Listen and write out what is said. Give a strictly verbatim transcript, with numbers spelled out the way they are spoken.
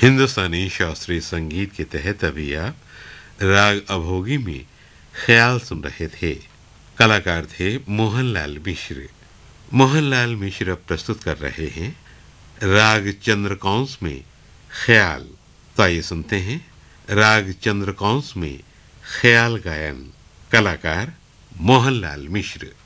हिंदुस्तानी शास्त्रीय संगीत के तहत अभी आप राग अभोगी में ख्याल सुन रहे थे। कलाकार थे मोहनलाल मिश्र। मोहनलाल मिश्र प्रस्तुत कर रहे हैं राग चंद्रकौंस में ख्याल। तो आइए सुनते हैं राग चंद्रकौंस में ख्याल गायन। कलाकार मोहनलाल मिश्र।